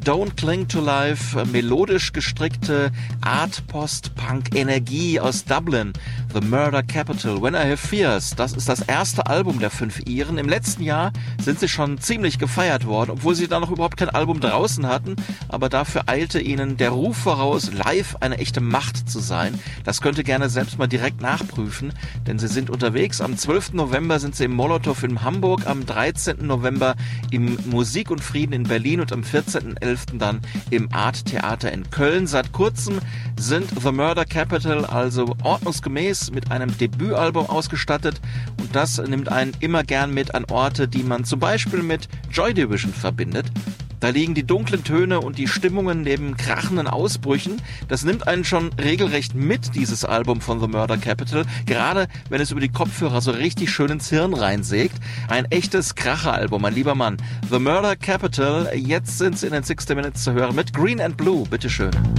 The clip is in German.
Don't Cling to Life, melodisch gestrickte Art-Post-Punk-Energie aus Dublin. The Murder Capital, When I Have Fears, das ist das erste Album der 5 Iren. Im letzten Jahr sind sie schon ziemlich gefeiert worden, obwohl sie da noch überhaupt kein Album draußen hatten, aber dafür eilte ihnen der Ruf voraus, live eine echte Macht zu sein. Das könnt ihr gerne selbst mal direkt nachprüfen, denn sie sind unterwegs. Am 12. November sind sie im Molotow in Hamburg, am 13. November im Musik und Frieden in Berlin und am 14.11. dann im Art Theater in Köln. Seit kurzem sind The Murder Capital also ordnungsgemäß mit einem Debütalbum ausgestattet und das nimmt einen immer gern mit an Orte, die man zum Beispiel mit Joy Division verbindet. Da liegen die dunklen Töne und die Stimmungen neben krachenden Ausbrüchen. Das nimmt einen schon regelrecht mit, dieses Album von The Murder Capital. Gerade wenn es über die Kopfhörer so richtig schön ins Hirn reinsägt. Ein echtes Kracheralbum, mein lieber Mann. The Murder Capital, jetzt sind sie in den 60 Minutes zu hören mit Green and Blue. Bitteschön.